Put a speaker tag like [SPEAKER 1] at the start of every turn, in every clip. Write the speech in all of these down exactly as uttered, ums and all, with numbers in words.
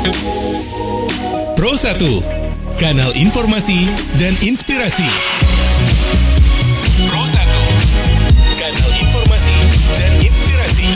[SPEAKER 1] Pro satu, kanal informasi dan inspirasi. Pro satu, kanal informasi dan inspirasi.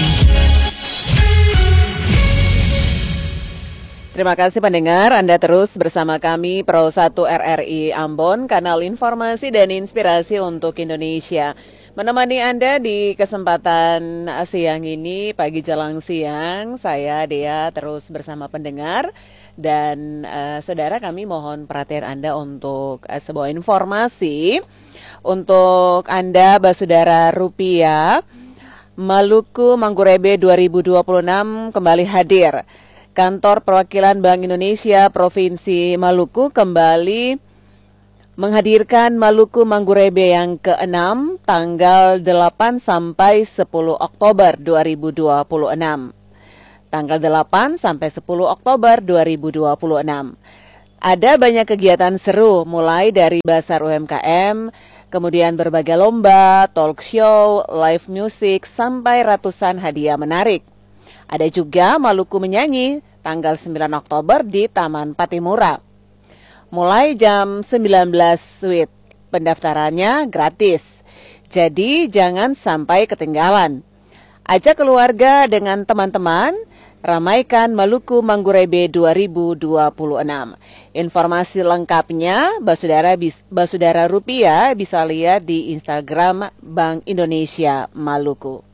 [SPEAKER 2] Terima kasih pendengar, Anda terus bersama kami Pro satu R R I Ambon, kanal informasi dan inspirasi untuk Indonesia. Menemani Anda di kesempatan siang ini, pagi jelang siang, saya Dea terus bersama pendengar. Dan uh, saudara, kami mohon perhatian Anda untuk uh, sebuah informasi. Untuk Anda, Basudara Rupiah, Maluku Mangkurebe dua ribu dua puluh enam kembali hadir. Kantor Perwakilan Bank Indonesia Provinsi Maluku kembali menghadirkan Maluku Mangkurebe yang keenam tanggal delapan sampai sepuluh Oktober dua ribu dua puluh enam. Tanggal delapan sampai sepuluh Oktober dua ribu dua puluh enam. Ada banyak kegiatan seru mulai dari Basar U M K M, kemudian berbagai lomba, talk show, live music, sampai ratusan hadiah menarik. Ada juga Maluku Menyanyi tanggal sembilan Oktober di Taman Patimura. Mulai jam sembilan belas W I B, pendaftarannya gratis. Jadi jangan sampai ketinggalan. Ajak keluarga dengan teman-teman, ramaikan Maluku Mangkurebe dua ribu dua puluh enam. Informasi lengkapnya Basudara, Basudara Rupiah bisa lihat di Instagram Bank Indonesia Maluku.